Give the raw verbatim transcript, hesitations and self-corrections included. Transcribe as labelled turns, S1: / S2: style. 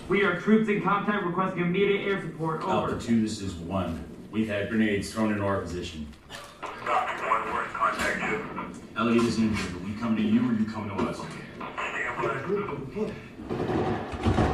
S1: We are troops in contact requesting immediate air support. Over.
S2: Alpha two, this is one. We've had grenades thrown into our position.
S3: Copy one, we're in contact you.
S2: Elliot is injured. Are we coming to you or are you coming to us?
S3: Stand by.